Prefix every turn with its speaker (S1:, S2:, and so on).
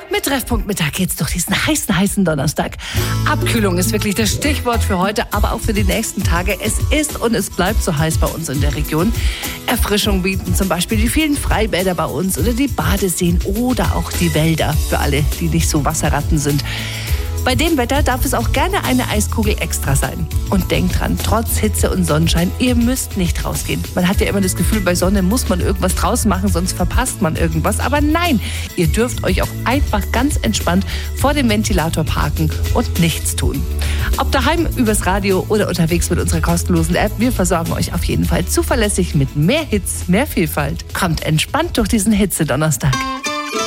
S1: Mit Treffpunkt Mittag geht's durch diesen heißen Donnerstag. Abkühlung ist wirklich das Stichwort für heute, aber auch für die nächsten Tage. Es ist und es bleibt so heiß bei uns in der Region. Erfrischung bieten zum Beispiel die vielen Freibäder bei uns oder die Badeseen oder auch die Wälder für alle, die nicht so Wasserratten sind. Bei dem Wetter darf es auch gerne eine Eiskugel extra sein. Und denkt dran, trotz Hitze und Sonnenschein, ihr müsst nicht rausgehen. Man hat ja immer das Gefühl, bei Sonne muss man irgendwas draußen machen, sonst verpasst man irgendwas. Aber nein, ihr dürft euch auch einfach ganz entspannt vor dem Ventilator parken und nichts tun. Ob daheim, übers Radio oder unterwegs mit unserer kostenlosen App, wir versorgen euch auf jeden Fall zuverlässig mit mehr Hits, mehr Vielfalt. Kommt entspannt durch diesen Hitze-Donnerstag.